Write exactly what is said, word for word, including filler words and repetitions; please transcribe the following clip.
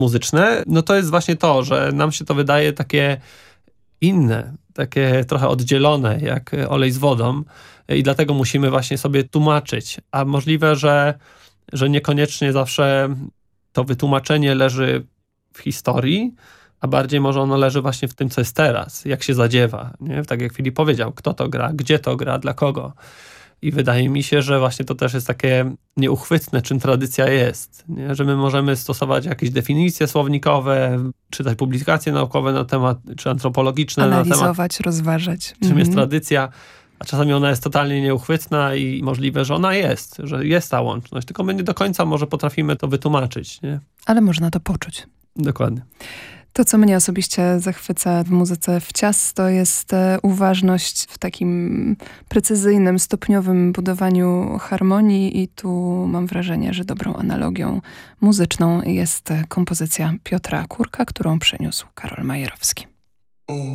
muzyczne, no to jest właśnie to, że nam się to wydaje takie inne, takie trochę oddzielone, jak olej z wodą i dlatego musimy właśnie sobie tłumaczyć. A możliwe, że, że niekoniecznie zawsze to wytłumaczenie leży w historii, a bardziej może ono leży właśnie w tym, co jest teraz, jak się zadziewa. Nie? Tak jak Filip powiedział, kto to gra, gdzie to gra, dla kogo. I wydaje mi się, że właśnie to też jest takie nieuchwytne, czym tradycja jest. Nie? Że my możemy stosować jakieś definicje słownikowe, czytać publikacje naukowe na temat, czy antropologiczne na temat. Analizować, rozważać. Czym mhm. jest tradycja, a czasami ona jest totalnie nieuchwytna i możliwe, że ona jest, że jest ta łączność. Tylko my nie do końca może potrafimy to wytłumaczyć. Nie? Ale można to poczuć. Dokładnie. To, co mnie osobiście zachwyca w muzyce w cias, to jest uważność w takim precyzyjnym, stopniowym budowaniu harmonii i tu mam wrażenie, że dobrą analogią muzyczną jest kompozycja Piotra Kurka, którą przeniósł Karol Majerowski.